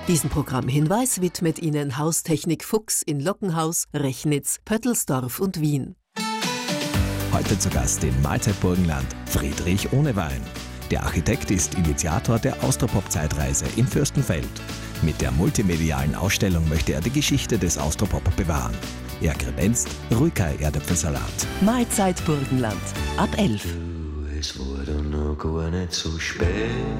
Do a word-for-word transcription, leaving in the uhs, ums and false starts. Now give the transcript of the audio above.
Diesen Programmhinweis widmet Ihnen Haustechnik Fuchs in Lockenhaus, Rechnitz, Pöttelsdorf und Wien. Heute zu Gast in Mahlzeit Burgenland Friedrich Ohnewein. Der Architekt ist Initiator der Austropop-Zeitreise in Fürstenfeld. Mit der multimedialen Ausstellung möchte er die Geschichte des Austropop bewahren. Er kredenzt Ruikai Erdäpfelsalat. Mahlzeit Burgenland ab elf. Es wurde noch gar nicht so spät.